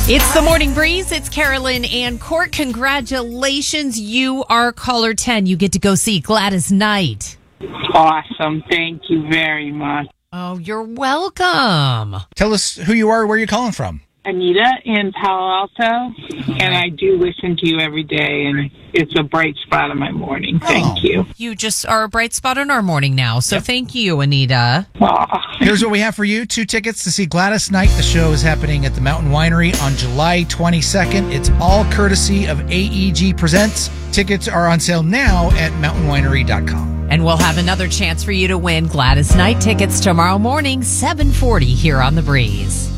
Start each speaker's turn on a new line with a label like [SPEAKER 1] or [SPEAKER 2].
[SPEAKER 1] It's the Morning Breeze. It's Carolyn and Court. Congratulations. You are caller 10. You get to go see Gladys Knight.
[SPEAKER 2] Awesome. Thank you very much.
[SPEAKER 1] Oh, you're welcome.
[SPEAKER 3] Tell us who you are, where you're calling from.
[SPEAKER 2] Anita in Palo Alto, and I do listen to you every day, and it's a bright spot in my morning. Thank you.
[SPEAKER 1] You just are a bright spot in our morning now, so Thank you, Anita.
[SPEAKER 3] Here's what we have for you. 2 tickets to see Gladys Knight. The show is happening at the Mountain Winery on July 22nd. It's all courtesy of AEG Presents. Tickets are on sale now at mountainwinery.com.
[SPEAKER 1] And we'll have another chance for you to win Gladys Knight tickets tomorrow morning, 7:40 here on The Breeze.